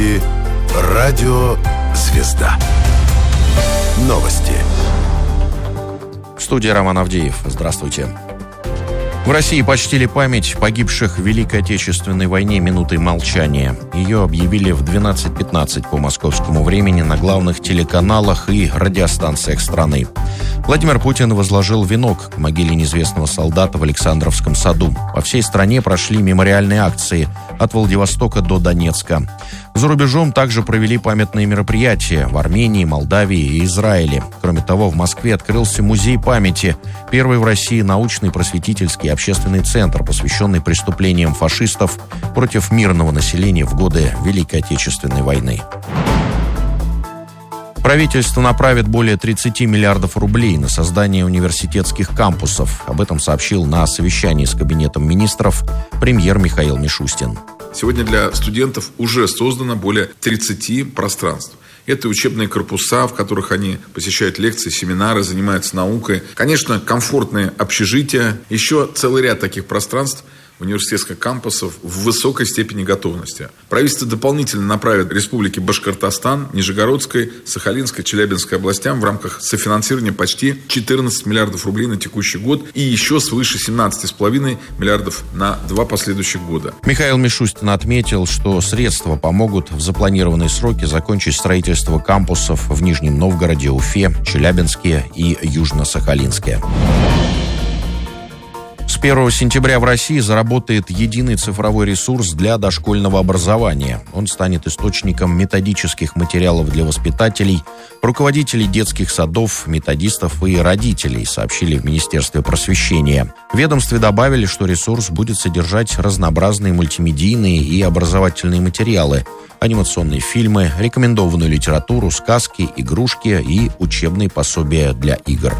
слушаете «Радио Звезда». Новости. В студии Роман Авдеев. Здравствуйте. В России почтили память погибших в Великой Отечественной войне минутой молчания. Ее объявили в 12:15 по московскому времени на главных телеканалах и радиостанциях страны. Владимир Путин возложил венок к могиле неизвестного солдата в Александровском саду. По всей стране прошли мемориальные акции от Владивостока до Донецка. За рубежом также провели памятные мероприятия в Армении, Молдавии и Израиле. Кроме того, в Москве открылся музей памяти, первый в России научный, просветительский и общественный центр, посвященный преступлениям фашистов против мирного населения в годы Великой Отечественной войны. Правительство направит более 30 миллиардов рублей на создание университетских кампусов. Об этом сообщил на совещании с Кабинетом министров премьер Михаил Мишустин. Сегодня для студентов уже создано более 30 пространств. Это учебные корпуса, в которых они посещают лекции, семинары, занимаются наукой. Конечно, комфортные общежития. Еще целый ряд таких пространств, университетских кампусов в высокой степени готовности. Правительство дополнительно направит республике Башкортостан, Нижегородской, Сахалинской, Челябинской областям в рамках софинансирования почти 14 миллиардов рублей на текущий год и еще свыше 17,5 миллиардов на 2 последующих года. Михаил Мишустин отметил, что средства помогут в запланированные сроки закончить строительство кампусов в Нижнем Новгороде, Уфе, Челябинске и Южно-Сахалинске. С 1 сентября в России заработает единый цифровой ресурс для дошкольного образования. Он станет источником методических материалов для воспитателей, руководителей детских садов, методистов и родителей, сообщили в Министерстве просвещения. В ведомстве добавили, что ресурс будет содержать разнообразные мультимедийные и образовательные материалы, анимационные фильмы, рекомендованную литературу, сказки, игрушки и учебные пособия для игр.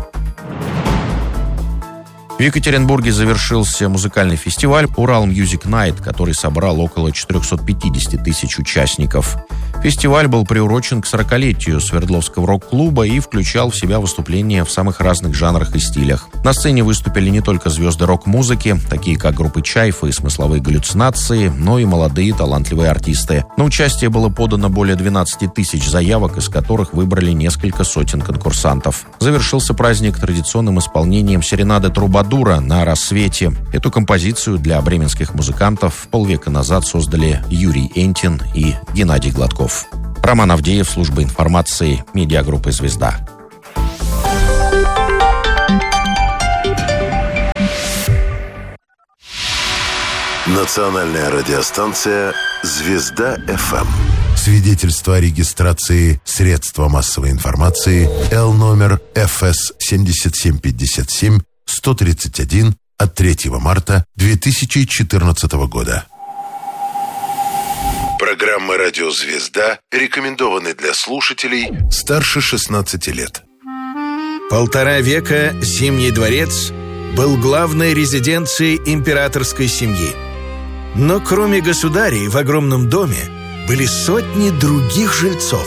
В Екатеринбурге завершился музыкальный фестиваль «Урал Music Night», который собрал около 450 тысяч участников. Фестиваль был приурочен к 40-летию Свердловского рок-клуба и включал в себя выступления в самых разных жанрах и стилях. На сцене выступили не только звезды рок-музыки, такие как группы «Чайф» и «Смысловые галлюцинации», но и молодые талантливые артисты. На участие было подано более 12 тысяч заявок, из которых выбрали несколько сотен конкурсантов. Завершился праздник традиционным исполнением серенады «Трубадура» на рассвете. Эту композицию для бременских музыкантов полвека назад создали Юрий Энтин и Геннадий Гладков. Роман Авдеев, служба информации, медиагруппы «Звезда». Национальная радиостанция «Звезда ФМ». Свидетельство о регистрации средства массовой информации Л-номер ФС 7757-131 от 3 марта 2014 года. Программа «Радио Звезда» рекомендованы для слушателей старше 16 лет. 1,5 века Зимний дворец был главной резиденцией императорской семьи. Но кроме государей в огромном доме были сотни других жильцов.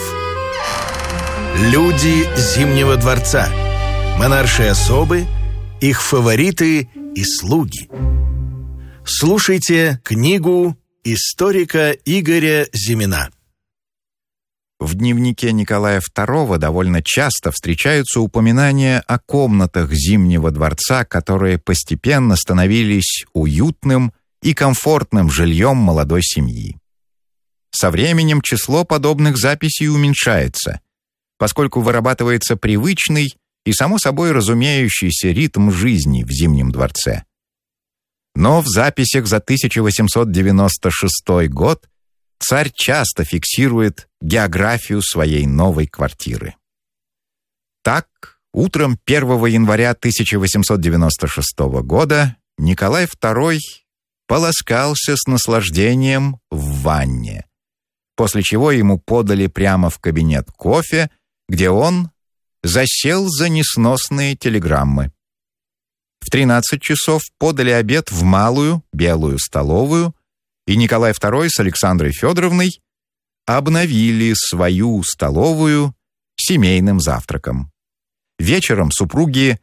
Люди Зимнего дворца, монаршие особы, их фавориты и слуги. Слушайте книгу историка Игоря Зимина. В дневнике Николая II довольно часто встречаются упоминания о комнатах Зимнего дворца, которые постепенно становились уютным и комфортным жильем молодой семьи. Со временем число подобных записей уменьшается, поскольку вырабатывается привычный и само собой разумеющийся ритм жизни в Зимнем дворце. Но в записях за 1896 год царь часто фиксирует географию своей новой квартиры. Так, утром 1 января 1896 года Николай II полоскался с наслаждением в ванне, после чего ему подали прямо в кабинет кофе, где он засел за несносные телеграммы. В 13 часов подали обед в малую белую столовую, и Николай II с Александрой Федоровной обновили свою столовую семейным завтраком. Вечером супруги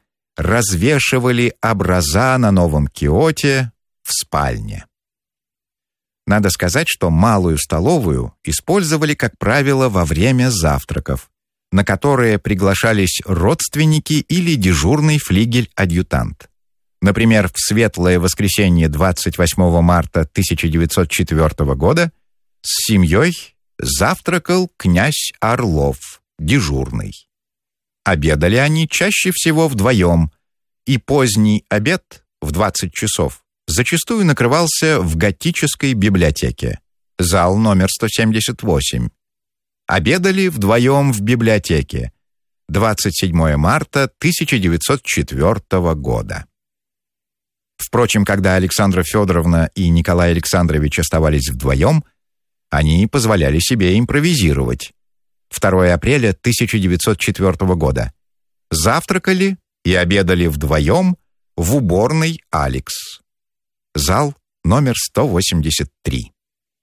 развешивали образа на новом киоте в спальне. Надо сказать, что малую столовую использовали, как правило, во время завтраков, на которые приглашались родственники или дежурный флигель-адъютант. Например, в светлое воскресенье 28 марта 1904 года с семьей завтракал князь Орлов, дежурный. Обедали они чаще всего вдвоем, и поздний обед в 20 часов зачастую накрывался в готической библиотеке, зал номер 178. Обедали вдвоем в библиотеке. 27 марта 1904 года. Впрочем, когда Александра Федоровна и Николай Александрович оставались вдвоем, они позволяли себе импровизировать. 2 апреля 1904 года. Завтракали и обедали вдвоем в уборной «Алекс». Зал номер 183.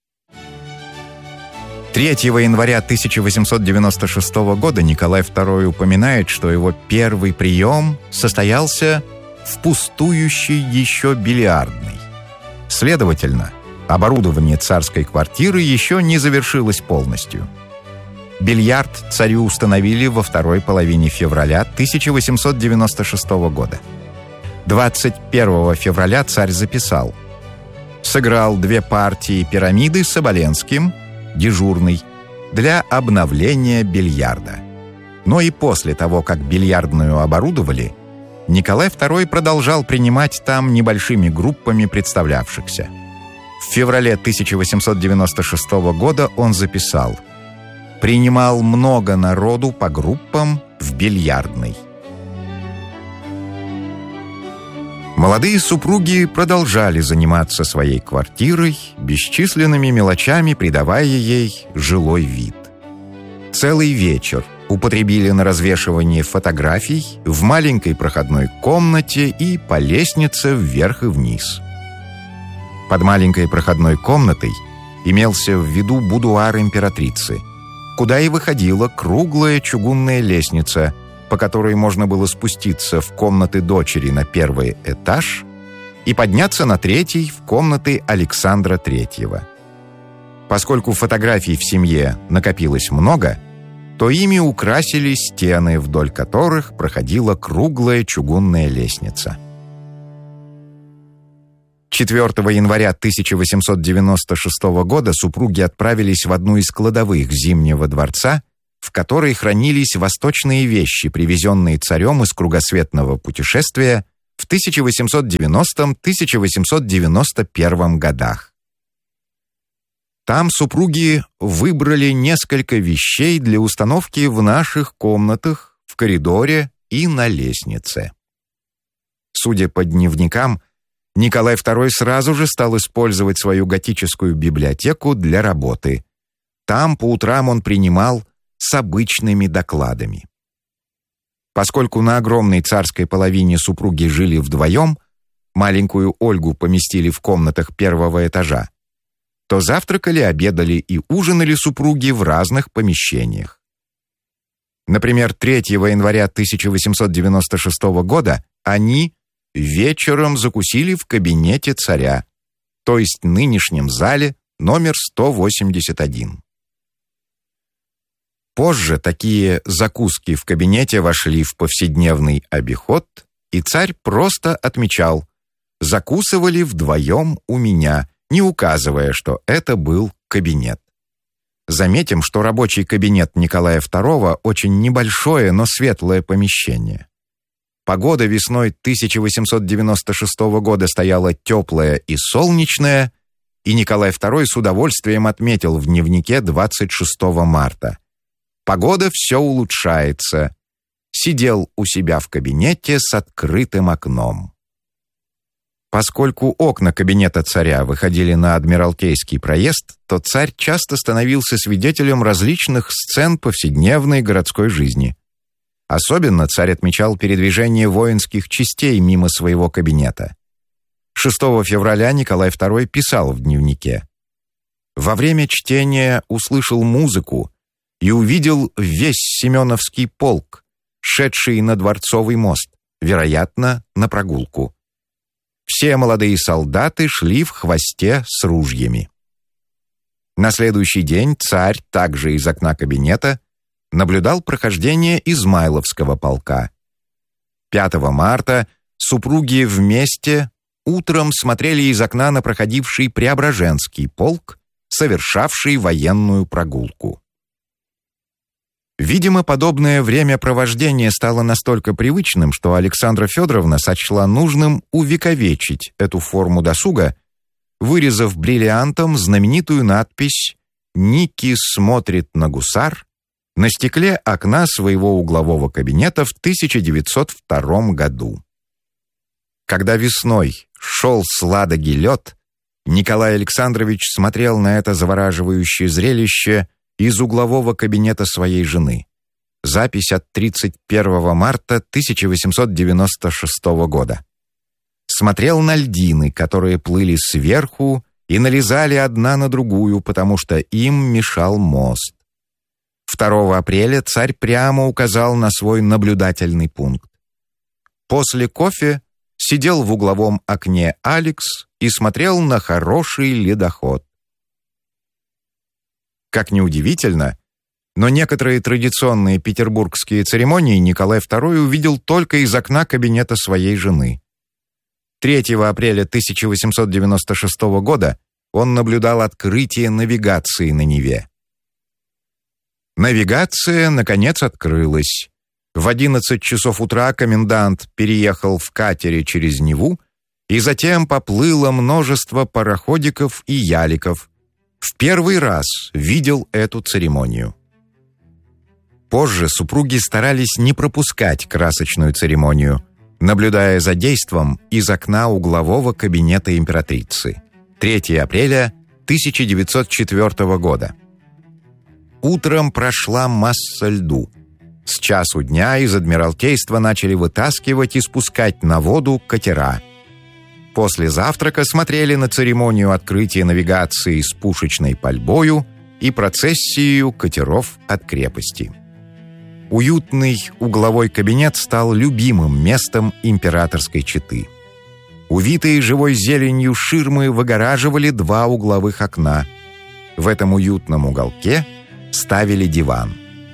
3 января 1896 года Николай II упоминает, что его первый прием состоялся в пустующей еще бильярдной. Следовательно, оборудование царской квартиры еще не завершилось полностью. Бильярд царю установили во второй половине февраля 1896 года. 21 февраля царь записал: «Сыграл 2 партии пирамиды с Оболенским, дежурный, для обновления бильярда». Но и после того, как бильярдную оборудовали, Николай II продолжал принимать там небольшими группами представлявшихся. В феврале 1896 года он записал: «Принимал много народу по группам в бильярдной». Молодые супруги продолжали заниматься своей квартирой, бесчисленными мелочами придавая ей жилой вид. Целый вечер употребили на развешивание фотографий в маленькой проходной комнате и по лестнице вверх и вниз. Под маленькой проходной комнатой имелся в виду будуар императрицы, куда и выходила круглая чугунная лестница, по которой можно было спуститься в комнаты дочери на 1 этаж и подняться на 3 в комнаты Александра III. Поскольку фотографий в семье накопилось много, то ими украсили стены, вдоль которых проходила круглая чугунная лестница. 4 января 1896 года супруги отправились в одну из кладовых Зимнего дворца, в которой хранились восточные вещи, привезенные царем из кругосветного путешествия в 1890-1891 годах. Там супруги выбрали несколько вещей для установки в наших комнатах, в коридоре и на лестнице. Судя по дневникам, Николай II сразу же стал использовать свою готическую библиотеку для работы. Там по утрам он принимал с обычными докладами. Поскольку на огромной царской половине супруги жили вдвоем, маленькую Ольгу поместили в комнатах 1 этажа, то завтракали, обедали и ужинали супруги в разных помещениях. Например, 3 января 1896 года они вечером закусили в кабинете царя, то есть нынешнем зале номер 181. Позже такие закуски в кабинете вошли в повседневный обиход, и царь просто отмечал: «Закусывали вдвоем у меня», не указывая, что это был кабинет. Заметим, что рабочий кабинет Николая II очень небольшое, но светлое помещение. Погода весной 1896 года стояла теплая и солнечная, и Николай II с удовольствием отметил в дневнике 26 марта: «Погода все улучшается. Сидел у себя в кабинете с открытым окном». Поскольку окна кабинета царя выходили на Адмиралтейский проезд, то царь часто становился свидетелем различных сцен повседневной городской жизни. Особенно царь отмечал передвижение воинских частей мимо своего кабинета. 6 февраля Николай II писал в дневнике: «Во время чтения услышал музыку и увидел весь Семеновский полк, шедший на Дворцовый мост, вероятно, на прогулку. Все молодые солдаты шли в хвосте с ружьями». На следующий день царь, также из окна кабинета, наблюдал прохождение Измайловского полка. 5 марта супруги вместе утром смотрели из окна на проходивший Преображенский полк, совершавший военную прогулку. Видимо, подобное времяпровождение стало настолько привычным, что Александра Федоровна сочла нужным увековечить эту форму досуга, вырезав бриллиантом знаменитую надпись «Ники смотрит на гусар» на стекле окна своего углового кабинета в 1902 году. Когда весной шел с Ладоги лед, Николай Александрович смотрел на это завораживающее зрелище из углового кабинета своей жены. Запись от 31 марта 1896 года. Смотрел на льдины, которые плыли сверху и налезали одна на другую, потому что им мешал мост. 2 апреля царь прямо указал на свой наблюдательный пункт. После кофе сидел в угловом окне Алекс и смотрел на хороший ледоход. Как ни удивительно, но некоторые традиционные петербургские церемонии Николай II увидел только из окна кабинета своей жены. 3 апреля 1896 года он наблюдал открытие навигации на Неве. Навигация, наконец, открылась. В 11 часов утра комендант переехал в катере через Неву, и затем поплыло множество пароходиков и яликов. В первый раз видел эту церемонию. Позже супруги старались не пропускать красочную церемонию, наблюдая за действом из окна углового кабинета императрицы. 3 апреля 1904 года. Утром прошла масса льду. С часу дня из Адмиралтейства начали вытаскивать и спускать на воду катера. После завтрака смотрели на церемонию открытия навигации с пушечной пальбою и процессию катеров от крепости. Уютный угловой кабинет стал любимым местом императорской четы. Увитые живой зеленью ширмы выгораживали 2 угловых окна. В этом уютном уголке ставили диван.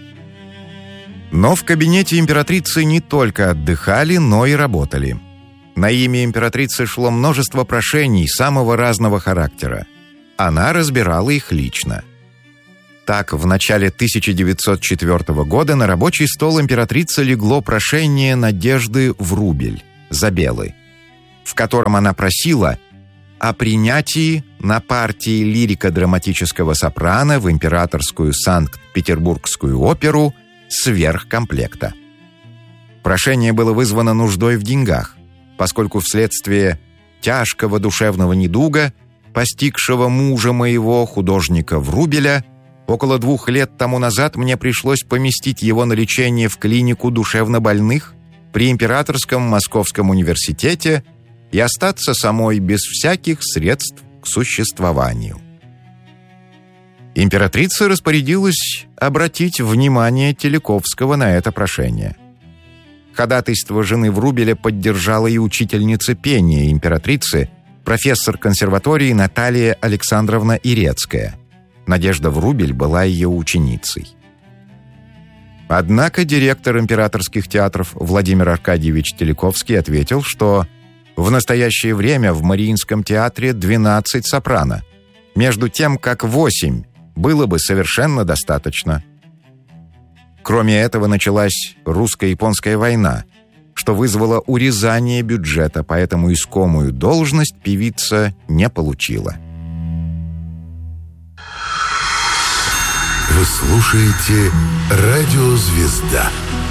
Но в кабинете императрицы не только отдыхали, но и работали. На имя императрицы шло множество прошений самого разного характера. Она разбирала их лично. Так, в начале 1904 года на рабочий стол императрицы легло прошение Надежды Врубель, Забелы, в котором она просила о принятии на партии лирико-драматического сопрано в императорскую Санкт-Петербургскую оперу сверхкомплекта. Прошение было вызвано нуждой в деньгах, поскольку вследствие тяжкого душевного недуга, постигшего мужа моего, художника Врубеля, около 2 лет тому назад мне пришлось поместить его на лечение в клинику душевнобольных при Императорском Московском университете и остаться самой без всяких средств к существованию. Императрица распорядилась обратить внимание Теляковского на это прошение. Ходатайство жены Врубеля поддержала и учительница пения императрицы, профессор консерватории Наталья Александровна Ирецкая. Надежда Врубель была ее ученицей. Однако директор императорских театров Владимир Аркадьевич Теляковский ответил, что в настоящее время в Мариинском театре 12 сопрано, между тем как 8 было бы совершенно достаточно. Кроме этого, началась русско-японская война, что вызвало урезание бюджета, поэтому искомую должность певица не получила. Вы слушаете «Радио Звезда».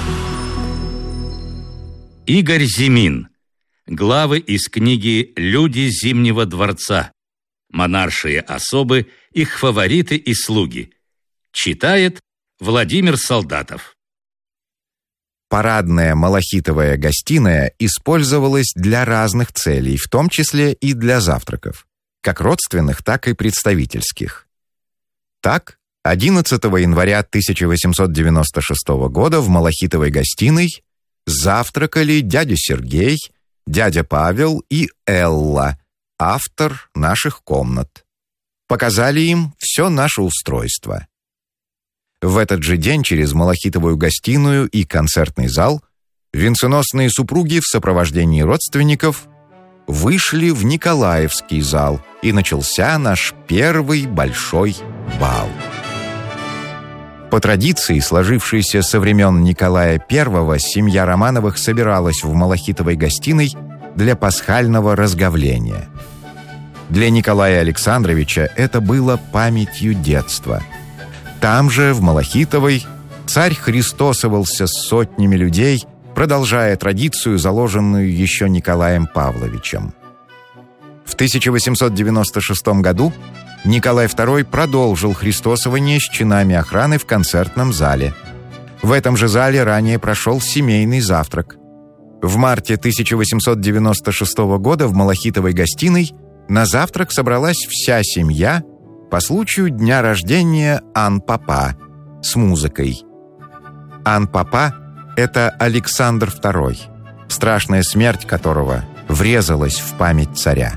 Игорь Зимин. Главы из книги «Люди Зимнего дворца». Монаршие особы, их фавориты и слуги. Читает Владимир Солдатов. Парадная малахитовая гостиная использовалась для разных целей, в том числе и для завтраков, как родственных, так и представительских. Так, 11 января 1896 года в малахитовой гостиной завтракали дядя Сергей, дядя Павел и Элла, автор наших комнат. Показали им все наше устройство. В этот же день через малахитовую гостиную и концертный зал венценосные супруги в сопровождении родственников вышли в Николаевский зал, и начался наш первый большой бал. По традиции, сложившейся со времен Николая I, семья Романовых собиралась в малахитовой гостиной для пасхального разговления. Для Николая Александровича это было памятью детства. Там же, в Малахитовой, царь христосовался с сотнями людей, продолжая традицию, заложенную еще Николаем Павловичем. В 1896 году Николай II продолжил христосование с чинами охраны в концертном зале. В этом же зале ранее прошел семейный завтрак. В марте 1896 года в Малахитовой гостиной на завтрак собралась вся семья по случаю дня рождения Ан-Папа с музыкой. Ан-Папа — это Александр II, страшная смерть которого врезалась в память царя.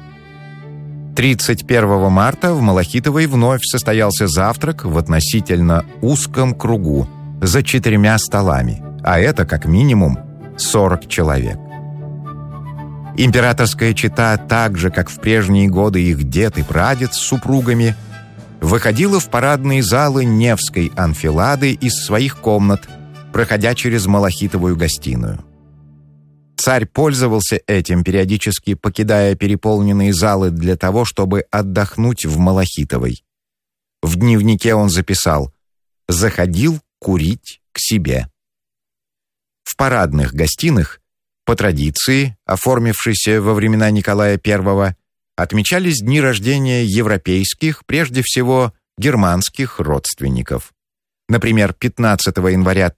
31 марта в Малахитовой вновь состоялся завтрак в относительно узком кругу за 4 столами, а это как минимум 40 человек. Императорская чета, так же, как в прежние годы их дед и прадед с супругами, выходила в парадные залы Невской анфилады из своих комнат, проходя через Малахитовую гостиную. Царь пользовался этим, периодически покидая переполненные залы для того, чтобы отдохнуть в Малахитовой. В дневнике он записал: «Заходил курить к себе». В парадных гостиных, по традиции, оформившейся во времена Николая I, отмечались дни рождения европейских, прежде всего германских родственников. Например, 15 января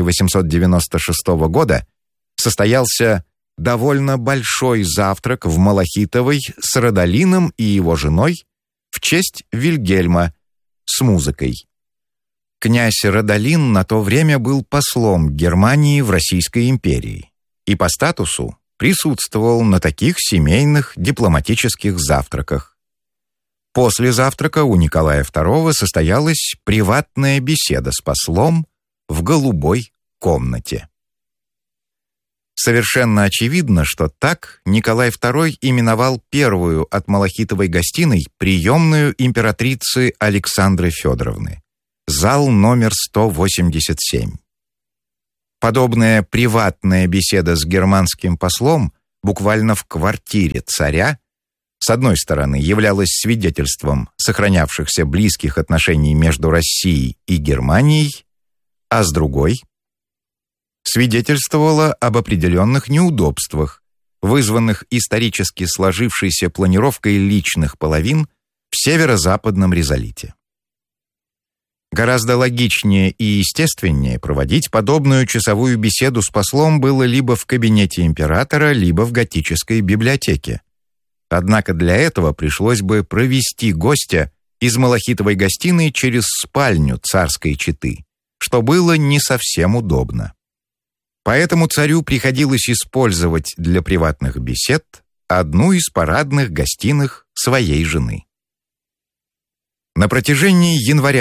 1896 года состоялся довольно большой завтрак в Малахитовой с Радолином и его женой в честь Вильгельма с музыкой. Князь Радолин на то время был послом Германии в Российской империи и по статусу присутствовал на таких семейных дипломатических завтраках. После завтрака у Николая II состоялась приватная беседа с послом в голубой комнате. Совершенно очевидно, что так Николай II именовал первую от Малахитовой гостиной приемную императрицы Александры Федоровны. Зал номер 187. Подобная приватная беседа с германским послом буквально в квартире царя, с одной стороны, являлась свидетельством сохранявшихся близких отношений между Россией и Германией, а с другой свидетельствовала об определенных неудобствах, вызванных исторически сложившейся планировкой личных половин в северо-западном Ризолите. Гораздо логичнее и естественнее проводить подобную часовую беседу с послом было либо в кабинете императора, либо в готической библиотеке. Однако для этого пришлось бы провести гостя из Малахитовой гостиной через спальню царской четы, что было не совсем удобно. Поэтому царю приходилось использовать для приватных бесед одну из парадных гостиных своей жены. На протяжении января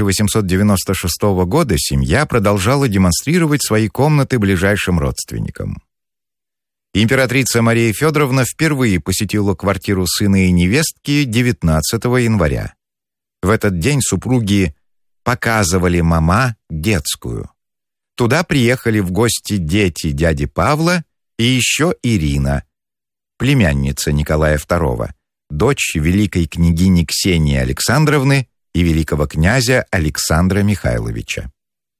1896 года семья продолжала демонстрировать свои комнаты ближайшим родственникам. Императрица Мария Федоровна впервые посетила квартиру сына и невестки 19 января. В этот день супруги показывали мама детскую. Туда приехали в гости дети дяди Павла и еще Ирина, племянница Николая II, дочь великой княгини Ксении Александровны и великого князя Александра Михайловича.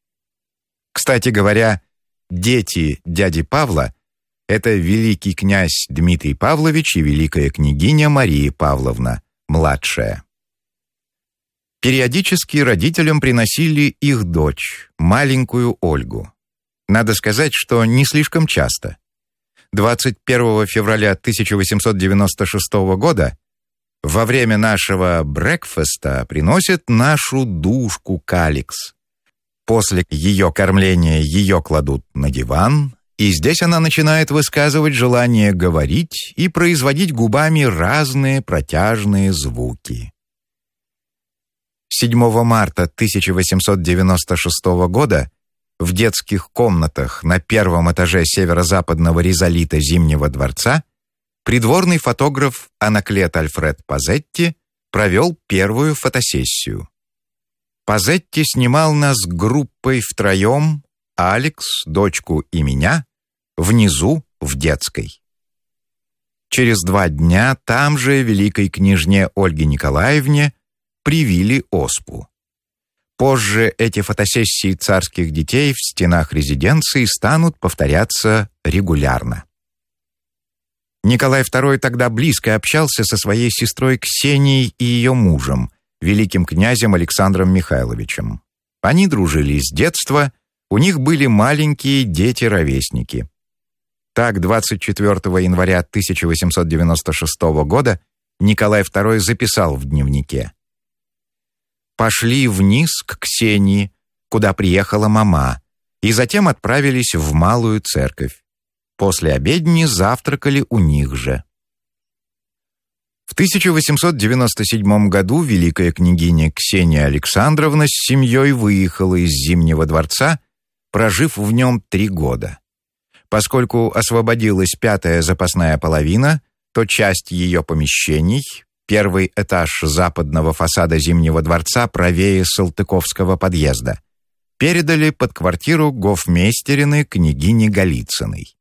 Кстати говоря, дети дяди Павла — это великий князь Дмитрий Павлович и великая княгиня Мария Павловна, младшая. Периодически родителям приносили их дочь, маленькую Ольгу. Надо сказать, что не слишком часто. 21 февраля 1896 года во время нашего брекфаста приносят нашу душку Каликс. После ее кормления ее кладут на диван, и здесь она начинает высказывать желание говорить и производить губами разные протяжные звуки. 7 марта 1896 года в детских комнатах на первом этаже северо-западного ризолита Зимнего дворца придворный фотограф Анаклет Альфред Пазетти провел первую фотосессию. Пазетти снимал нас группой втроем, Алекс, дочку и меня, внизу в детской. Через 2 дня там же великой княжне Ольге Николаевне привили оспу. Позже эти фотосессии царских детей в стенах резиденции станут повторяться регулярно. Николай II тогда близко общался со своей сестрой Ксенией и ее мужем, великим князем Александром Михайловичем. Они дружили с детства, у них были маленькие дети-ровесники. Так, 24 января 1896 года Николай II записал в дневнике: «Пошли вниз к Ксении, куда приехала мама, и затем отправились в Малую церковь. После обедни завтракали у них же». В 1897 году великая княгиня Ксения Александровна с семьей выехала из Зимнего дворца, прожив в нем 3 года. Поскольку освободилась 5-я запасная половина, то часть ее помещений, первый этаж западного фасада Зимнего дворца правее Салтыковского подъезда, передали под квартиру гофмейстерины княгини Голицыной.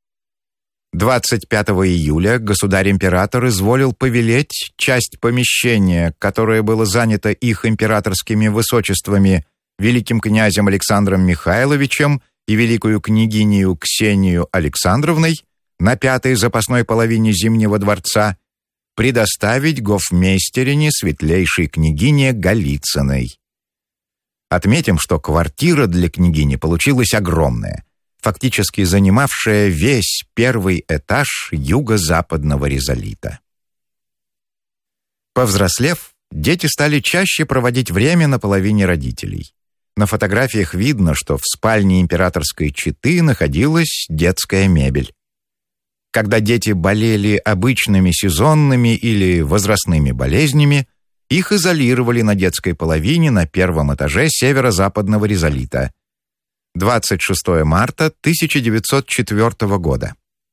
25 июля государь-император изволил повелеть часть помещения, которое было занято их императорскими высочествами великим князем Александром Михайловичем и великую княгинею Ксению Александровной на 5-й запасной половине Зимнего дворца, предоставить гофмейстерине светлейшей княгине Голицыной. Отметим, что квартира для княгини получилась огромная, фактически занимавшая весь 1-й этаж юго-западного ризолита. Повзрослев, дети стали чаще проводить время на половине родителей. На фотографиях видно, что в спальне императорской четы находилась детская мебель. Когда дети болели обычными сезонными или возрастными болезнями, их изолировали на детской половине на 1-м этаже северо-западного ризолита. 26 марта 1904 года.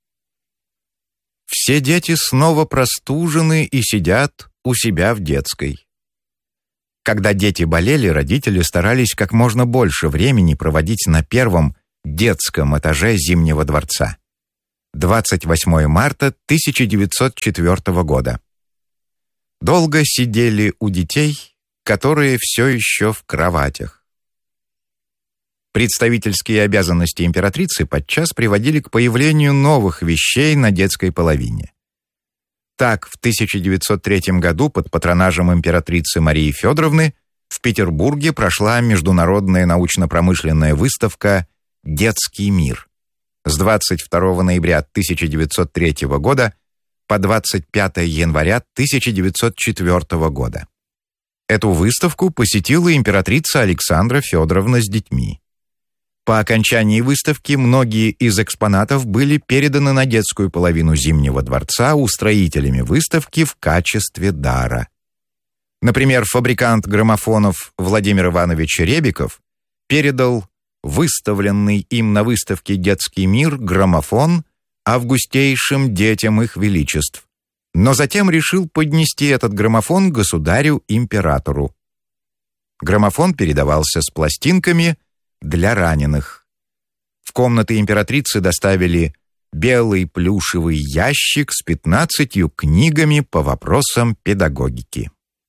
Все дети снова простужены и сидят у себя в детской. Когда дети болели, родители старались как можно больше времени проводить на 1-м детском этаже Зимнего дворца. 28 марта 1904 года. Долго сидели у детей, которые все еще в кроватях. Представительские обязанности императрицы подчас приводили к появлению новых вещей на детской половине. Так, в 1903 году под патронажем императрицы Марии Федоровны в Петербурге прошла международная научно-промышленная выставка «Детский мир» с 22 ноября 1903 года по 25 января 1904 года. Эту выставку посетила императрица Александра Федоровна с детьми. По окончании выставки многие из экспонатов были переданы на детскую половину Зимнего дворца устроителями выставки в качестве дара. Например, фабрикант граммофонов Владимир Иванович Ребиков передал выставленный им на выставке «Детский мир» граммофон августейшим детям их величеств, но затем решил поднести этот граммофон государю-императору. Граммофон передавался с пластинками для раненых. В комнаты императрицы доставили белый плюшевый ящик с 15 книгами по вопросам педагогики.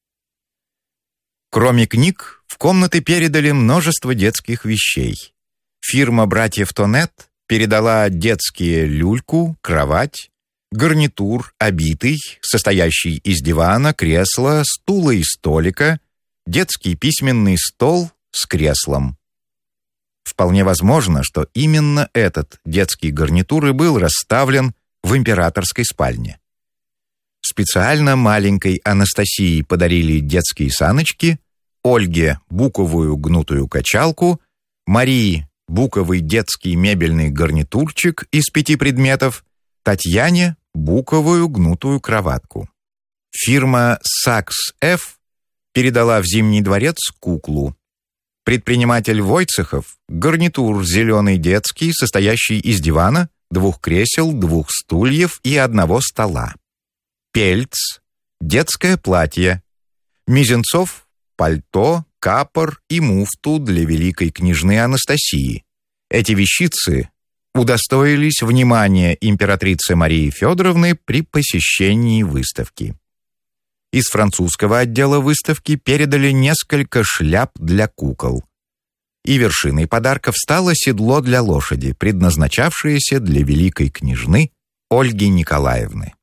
Кроме книг, в комнаты передали множество детских вещей. Фирма братьев Тонет передала детские люльку, кровать, гарнитур обитый, состоящий из дивана, кресла, стула и столика, детский письменный стол с креслом. Вполне возможно, что именно этот детский гарнитур и был расставлен в императорской спальне. Специально маленькой Анастасии подарили детские саночки, Ольге буковую гнутую качалку, Марии буковый детский мебельный гарнитурчик из 5 предметов, Татьяне буковую гнутую кроватку. Фирма Saks F передала в Зимний дворец куклу. Предприниматель Войцехов — гарнитур зеленый детский, состоящий из дивана, 2 кресел, 2 стульев и 1 стола. Пельц — детское платье. Мизинцов — пальто, капор и муфту для великой княжны Анастасии. Эти вещицы удостоились внимания императрицы Марии Федоровны при посещении выставки. Из французского отдела выставки передали несколько шляп для кукол. И вершиной подарков стало седло для лошади, предназначавшееся для великой княжны Ольги Николаевны.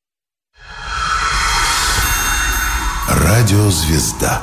Радиозвезда.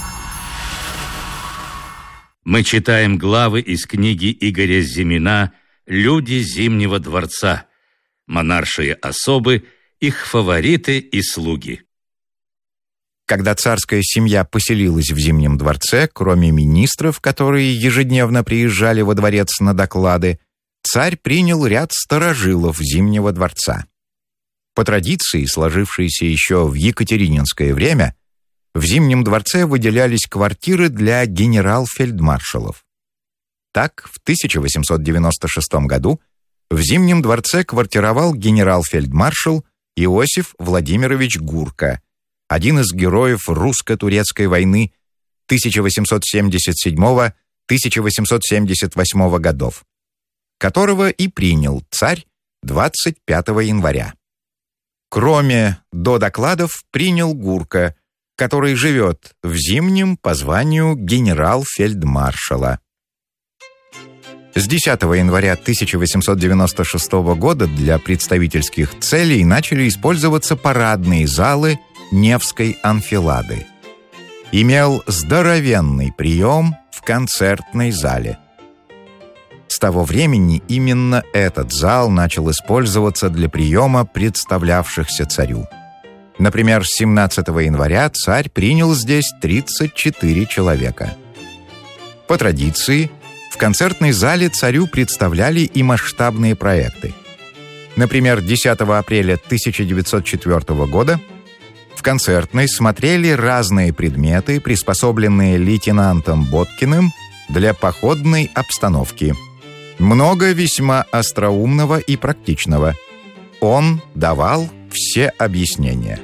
Мы читаем главы из книги Игоря Зимина «Люди Зимнего дворца», монаршие особы, их фавориты и слуги. Когда царская семья поселилась в Зимнем дворце, кроме министров, которые ежедневно приезжали во дворец на доклады, царь принял ряд старожилов Зимнего дворца. По традиции, сложившейся еще в екатерининское время, в Зимнем дворце выделялись квартиры для генерал-фельдмаршалов. Так, в 1896 году в Зимнем дворце квартировал генерал-фельдмаршал Иосиф Владимирович Гурко, один из героев русско-турецкой войны 1877-1878 годов, которого и принял царь 25 января. Кроме до докладов принял Гурко, который живет в Зимнем по званию генерал-фельдмаршала. С 10 января 1896 года для представительских целей начали использоваться парадные залы Невской анфилады. Имел здоровенный прием в концертной зале. С того времени именно этот зал начал использоваться для приема представлявшихся царю. Например, с 17 января царь принял здесь 34 человека. По традиции, в концертной зале царю представляли и масштабные проекты. Например, 10 апреля 1904 года в концертной смотрели разные предметы, приспособленные лейтенантом Боткиным для походной обстановки. Много весьма остроумного и практичного. Он давал все объяснения.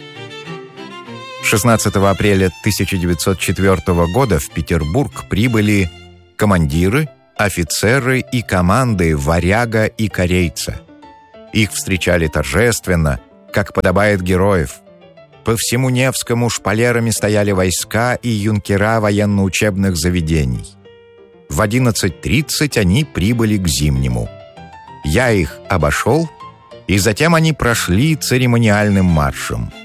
16 апреля 1904 года в Петербург прибыли командиры, офицеры и команды «Варяга» и «Корейца». Их встречали торжественно, как подобает героев. По всему Невскому шпалерами стояли войска и юнкера военно-учебных заведений. В 11:30 они прибыли к Зимнему. Я их обошел, и затем они прошли церемониальным маршем.